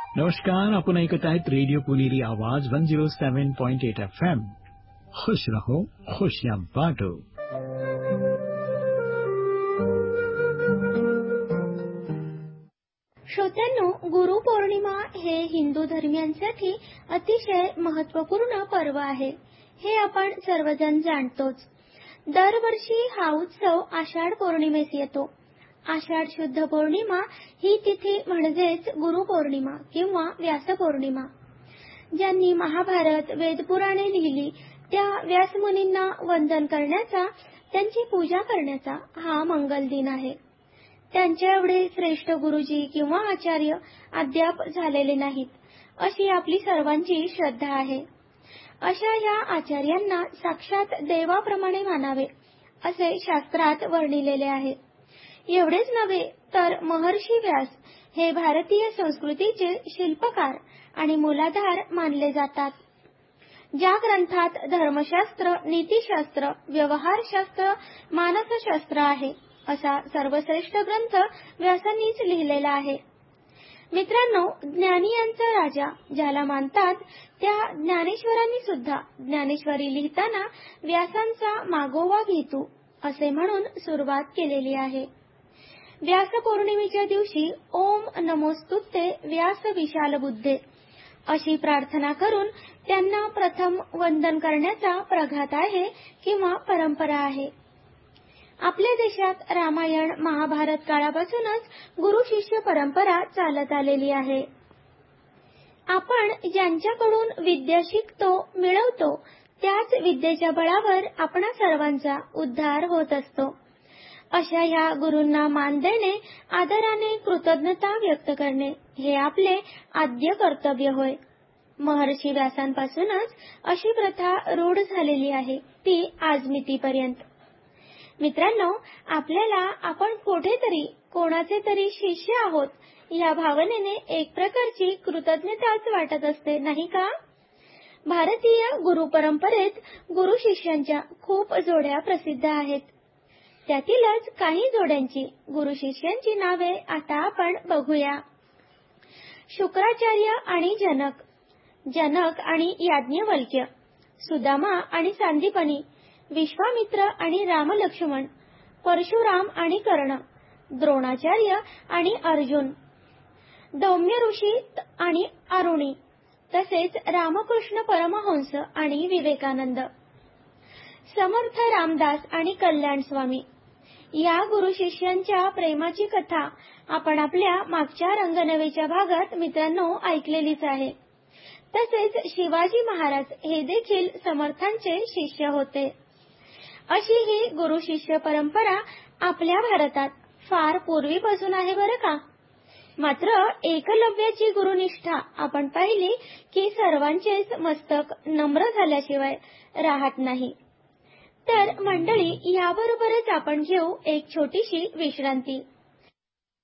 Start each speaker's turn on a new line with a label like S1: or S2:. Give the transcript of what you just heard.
S1: नमस्कार, आपण ऐकत आहेत रेडिओ पुणेरी आवाज 107.8 FM. खुश रहो, खुशियां बांटो.
S2: श्रोत्यांनो, गुरुपौर्णिमा हे हिंदू धर्मियांसाठी अतिशय महत्त्वपूर्ण पर्व आहे, हे आपण सर्वजण जाणतोच. दरवर्षी हा उत्सव आषाढ पौर्णिमेस येतो. आषाढ शुद्ध पौर्णिमा ही तिथी म्हणजेच गुरुपौर्णिमा किंवा व्यासपौर्णिमा. ज्यांनी महाभारत वेदपुराणे लिहिली त्या व्यासमुनींना वंदन करण्याचा, त्यांची पूजा करण्याचा हा मंगल दिन आहे. त्यांच्या एवढे श्रेष्ठ गुरुजी किंवा आचार्य अद्याप झालेले नाहीत, अशी आपली सर्वांची श्रद्धा आहे. अशा या आचार्यांना साक्षात देवाप्रमाणे मानावे, असे शास्त्रात वर्णिलेले आहे. एवढेच नव्हे तर महर्षी व्यास हे भारतीय संस्कृतीचे शिल्पकार आणि मूलाधार मानले जातात. ज्या ग्रंथात धर्मशास्त्र, नीतिशास्त्र, व्यवहारशास्त्र, मानसशास्त्र आहे, असा सर्वश्रेष्ठ ग्रंथ व्यासांनीच लिहिलेला आहे. मित्रांनो, ज्ञानियांचा राजा ज्याला मानतात त्या ज्ञानेश्वरांनी सुद्धा ज्ञानेश्वरी लिहिताना व्यासांचा मागोवा घेतो असे म्हणून सुरुवात केलेली आहे. व्यास पौर्णिमेच्या दिवशी ओम नमोस्तुते व्यास विशाल बुद्धे अशी प्रार्थना करून त्यांना प्रथम वंदन करण्याचा प्रघात आहे किंवा परंपरा आहे. आपल्या देशात रामायण महाभारत काळापासूनच गुरु शिष्य परंपरा चालत आलेली आहे. आपण ज्यांच्याकडून विद्या शिकतो, मिळवतो, त्याच विद्येच्या बळावर आपणा सर्वांचा उद्धार होत असतो. अशा ह्या गुरूंना मान देणे, आदराने कृतज्ञता व्यक्त करणे हे आपले आद्य कर्तव्य होय. महर्षी व्यासांपासूनच अशी प्रथा रूढ झालेली आहे, ती आजमितीपर्यंत. मित्रांनो, आपल्याला आपण कुठेतरी कोणाचे तरी शिष्य आहोत या भावनेने एक प्रकारची कृतज्ञताच वाटत असते, नाही का? भारतीय गुरु परंपरेत गुरु शिष्यांच्या खूप जोड्या प्रसिद्ध आहेत. त्यातीलच काही जोड्यांची, गुरु शिष्यांची नावे आता आपण बघूया. शुक्राचार्य आणि जनक, जनक आणि याज्ञवल्क्य, सुदामा आणि सांदीपनी, विश्वामित्र आणि रामलक्ष्मण, परशुराम आणि कर्ण, द्रोणाचार्य आणि अर्जुन, दौम्य ऋषी आणि अरुणी, तसेच रामकृष्ण परमहंस आणि विवेकानंद, समर्थ रामदास आणि कल्याण स्वामी. या गुरु शिष्यांच्या प्रेमाची कथा आपण आपल्या मागच्या रंगनवेच्या भागात मित्रांनो ऐकलेलीच आहे. तसेच शिवाजी महाराज हे देखील समर्थांचे शिष्य होते. अशी ही गुरु शिष्य परंपरा आपल्या भारतात फार पूर्वीपासून आहे बरं का. मात्र एकलव्याची गुरुनिष्ठा आपण पाहिली की सर्वांचेच मस्तक नम्र झाल्याशिवाय राहत नाही. तर मंडळी, याबरोबरच आपण घेऊ एक छोटीशी विश्रांती.